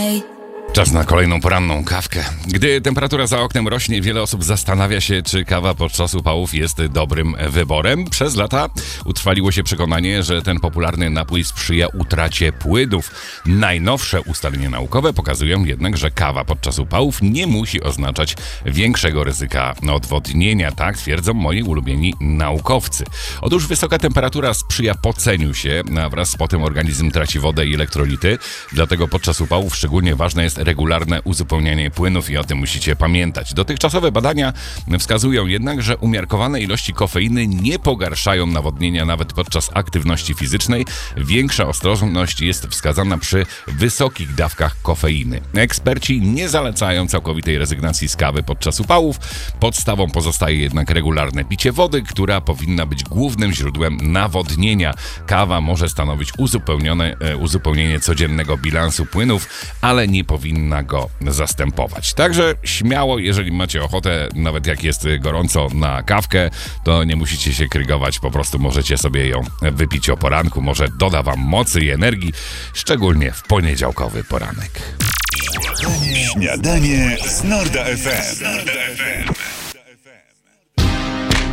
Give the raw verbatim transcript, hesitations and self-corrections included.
day. Czas na kolejną poranną kawkę. Gdy temperatura za oknem rośnie, wiele osób zastanawia się, czy kawa podczas upałów jest dobrym wyborem. Przez lata utrwaliło się przekonanie, że ten popularny napój sprzyja utracie płynów. Najnowsze ustalenia naukowe pokazują jednak, że kawa podczas upałów nie musi oznaczać większego ryzyka odwodnienia. Tak twierdzą moi ulubieni naukowcy. Otóż wysoka temperatura sprzyja poceniu się, a wraz z potem organizm traci wodę i elektrolity. Dlatego podczas upałów szczególnie ważne jest regularne uzupełnianie płynów i o tym musicie pamiętać. Dotychczasowe badania wskazują jednak, że umiarkowane ilości kofeiny nie pogarszają nawodnienia nawet podczas aktywności fizycznej. Większa ostrożność jest wskazana przy wysokich dawkach kofeiny. Eksperci nie zalecają całkowitej rezygnacji z kawy podczas upałów. Podstawą pozostaje jednak regularne picie wody, która powinna być głównym źródłem nawodnienia. Kawa może stanowić uzupełnione, uzupełnienie codziennego bilansu płynów, ale nie powinna go zastępować. Także śmiało, jeżeli macie ochotę, nawet jak jest gorąco, na kawkę, to nie musicie się krygować, po prostu możecie sobie ją wypić o poranku, może doda wam mocy i energii, szczególnie w poniedziałkowy poranek. Śniadanie z Norda F M.